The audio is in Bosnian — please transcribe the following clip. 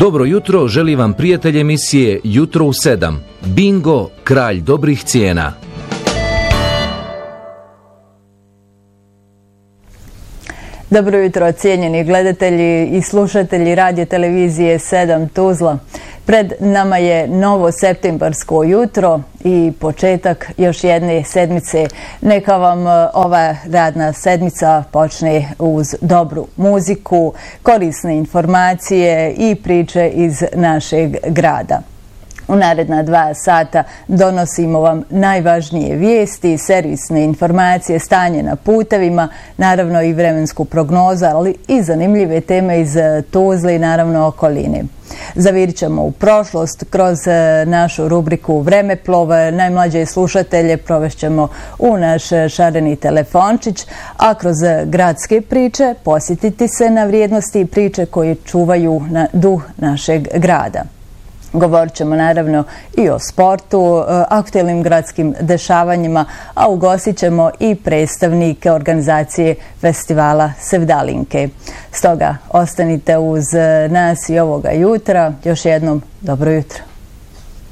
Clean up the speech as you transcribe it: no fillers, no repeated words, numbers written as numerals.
Dobro jutro, želi vam prijatelj emisije Jutro u 7. Bingo, kralj dobrih cijena. Dobro jutro, cijenjeni gledatelji i slušatelji radio televizije 7 Tuzla. Pred nama je novo septembarsko jutro i početak još jedne sedmice. Neka vam ova radna sedmica počne uz dobru muziku, korisne informacije i priče iz našeg grada. U naredna 2 sata donosimo vam najvažnije vijesti, servisne informacije, stanje na putevima, naravno i vremensku prognozu, ali i zanimljive teme iz Tuzle i naravno okoline. Zavirit ćemo u prošlost kroz našu rubriku Vremeplov. Najmlađe slušatelje provešćemo u naš šareni telefončić, a kroz gradske priče posjetiti se na vrijednosti i priče koje čuvaju na duh našeg grada. Govorit ćemo naravno i o sportu, aktuelnim gradskim dešavanjima, a ugostit ćemo i predstavnike organizacije festivala Sevdalinke. Stoga ostanite uz nas i ovoga jutra. Još jednom dobro jutro.